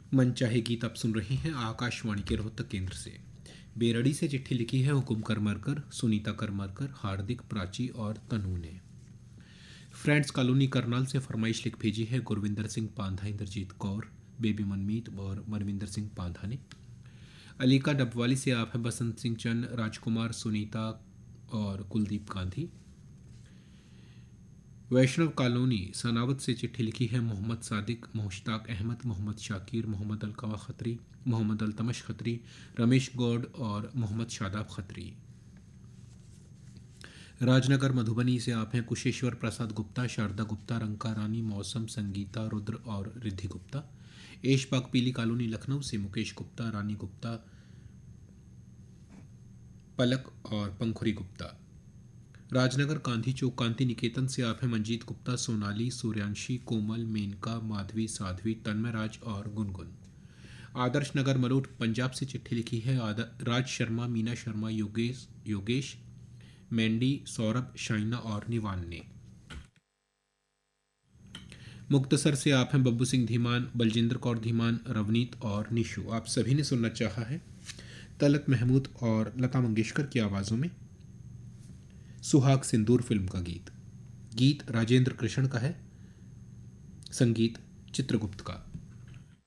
मनचाहे गीत आप सुन रहे हैं आकाशवाणी के रोहतक केंद्र से। बेरड़ी से चिट्ठी लिखी है हुकुम करमरकर, सुनीता करमरकर, हार्दिक, प्राची और तनु ने। फ्रेंड्स कॉलोनी करनाल से फरमाइश लिख भेजी है गुरविंदर सिंह पांधा, इंद्रजीत कौर, बेबी मनमीत और मनविंदर सिंह पांधा ने। अलीका डबवाली से आप है बसंत सिंह चंद, राजकुमार, सुनीता और कुलदीप गांधी। वैष्णव कॉलोनी सनावत से चिट्ठी लिखी है मोहम्मद सादिक, मुश्ताक अहमद, मोहम्मद शाकिर, मोहम्मद अलकवा खत्री, मोहम्मद अल्तमश खत्री, रमेश गौड और मोहम्मद शादाब खत्री। राजनगर मधुबनी से आप हैं कुशेश्वर प्रसाद गुप्ता, शारदा गुप्ता, रंका रानी, मौसम, संगीता, रुद्र और रिद्धि गुप्ता। ऐशबाग पीली कॉलोनी लखनऊ से मुकेश गुप्ता, रानी गुप्ता, पलक और पंखुरी गुप्ता। राजनगर गांधी चौक कांति निकेतन से आप हैं मंजीत गुप्ता, सोनाली, सूर्यांशी, कोमल, मेनका, माधवी, साध्वी, तन्मयराज और गुनगुन। आदर्श नगर मलोट पंजाब से चिट्ठी लिखी है राज शर्मा, मीना शर्मा, योगेश, मैंडी, सौरभ, शाइना और निवान ने। मुक्तसर से आप हैं बब्बू सिंह धीमान, बलजिंदर कौर धीमान, रवनीत और निशु। आप सभी ने सुनना चाहा है तलत महमूद और लता मंगेशकर की आवाज़ों में सुहाग सिंदूर फिल्म का गीत राजेंद्र कृष्ण का है, संगीत चित्रगुप्त का।